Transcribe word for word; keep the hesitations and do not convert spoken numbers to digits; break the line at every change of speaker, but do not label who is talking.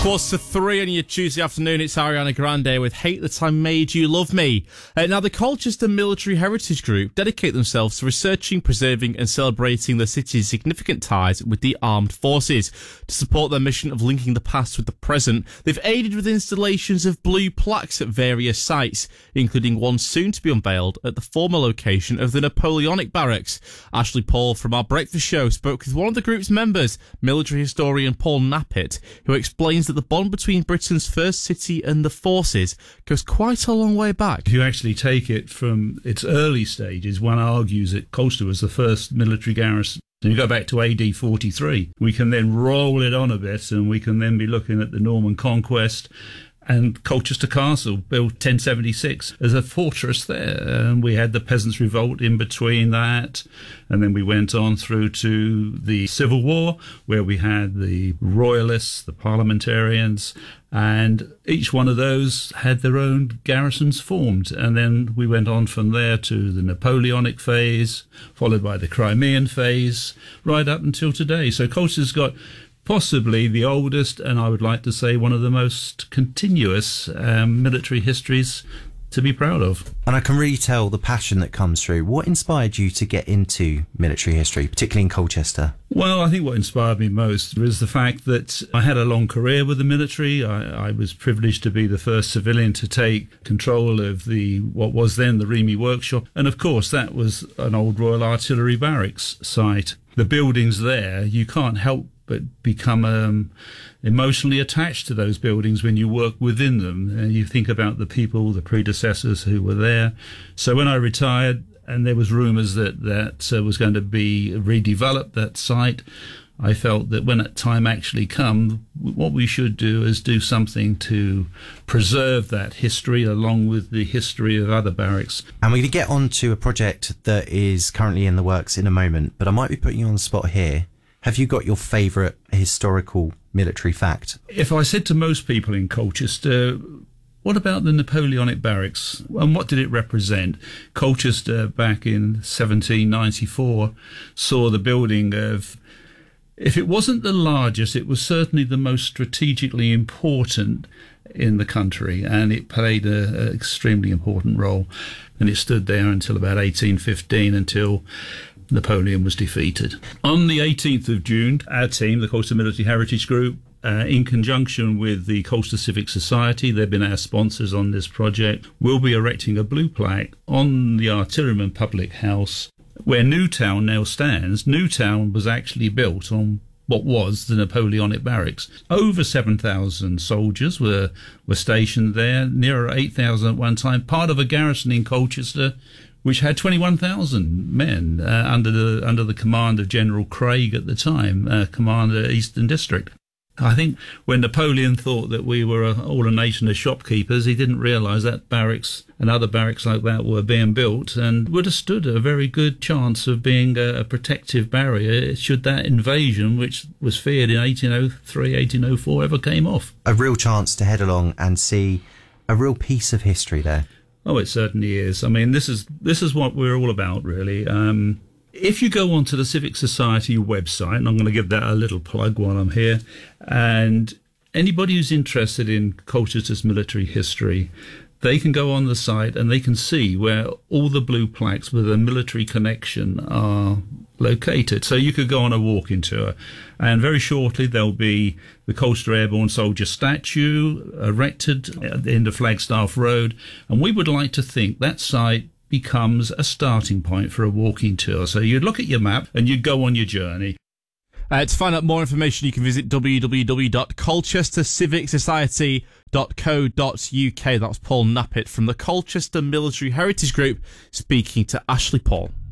Quarter to three on your Tuesday afternoon, it's Ariana Grande with Hate That I Made You Love Me. Uh, now, the Colchester Military Heritage Group dedicate themselves to researching, preserving and celebrating the city's significant ties with the armed forces. To support their mission of linking the past with the present, they've aided with installations of blue plaques at various sites, including one soon to be unveiled at the former location of the Napoleonic Barracks. Ashley Paul from our breakfast show spoke with one of the group's members, military historian Paul Nappett, who explains that the bond between Britain's first city and the forces goes quite a long way back.
If you actually take it from its early stages, one argues that Colchester was the first military garrison. And you go back to A D forty-three, we can then roll it on a bit and we can then be looking at the Norman Conquest and Colchester Castle, built ten seventy-six, as a fortress there. And we had the Peasants' Revolt in between that. And then we went on through to the Civil War, where we had the Royalists, the Parliamentarians, and each one of those had their own garrisons formed. And then we went on from there to the Napoleonic phase, followed by the Crimean phase, right up until today. So Colchester's got possibly the oldest, and I would like to say one of the most continuous um, military histories to be proud of.
And I can really tell the passion that comes through. What inspired you to get into military history, particularly in Colchester?
Well, I think what inspired me most was the fact that I had a long career with the military. I, I was privileged to be the first civilian to take control of the what was then the Remy Workshop. And of course, that was an old Royal Artillery Barracks site. The buildings there, you can't help but become um, emotionally attached to those buildings when you work within them. And you think about the people, the predecessors who were there. So when I retired, and there was rumours that that uh, was going to be redeveloped, that site, I felt that when that time actually come, what we should do is do something to preserve that history along with the history of other barracks.
And we're going to get on to a project that is currently in the works in a moment, but I might be putting you on the spot here. Have you got your favourite historical military fact?
If I said to most people in Colchester, what about the Napoleonic Barracks and what did it represent? Colchester back in seventeen ninety-four saw the building of, if it wasn't the largest, it was certainly the most strategically important in the country, and it played an extremely important role. And it stood there until about eighteen fifteen, until Napoleon was defeated. On the eighteenth of June, our team, the Colchester Military Heritage Group, uh, in conjunction with the Colchester Civic Society, they've been our sponsors on this project, will be erecting a blue plaque on the Artilleryman Public House where Newtown now stands. Newtown was actually built on what was the Napoleonic Barracks. Over seven thousand soldiers were, were stationed there, nearer eight thousand at one time, part of a garrison in Colchester which had twenty-one thousand men uh, under the under the command of General Craig at the time, uh, commander Eastern District. I think when Napoleon thought that we were a, all a nation of shopkeepers, he didn't realise that barracks and other barracks like that were being built and would have stood a very good chance of being a, a protective barrier should that invasion, which was feared in eighteen oh three, eighteen oh four, ever came off.
A real chance to head along and see a real piece of history there.
Oh, it certainly is. I mean, this is this is what we're all about, really. Um, if you go onto the Civic Society website, and I'm going to give that a little plug while I'm here, and anybody who's interested in Colchester's military history, they can go on the site and they can see where all the blue plaques with a military connection are located. So you could go on a walking tour, and very shortly there'll be the Colchester Airborne Soldier statue erected at the end of Flagstaff Road, and we would like to think that site becomes a starting point for a walking tour. So you'd look at your map and you'd go on your journey.
Uh, to find out more information, you can visit w w w dot colchester civic society dot co dot u k. That's Paul Nappett from the Colchester Military Heritage Group speaking to Ashley Paul.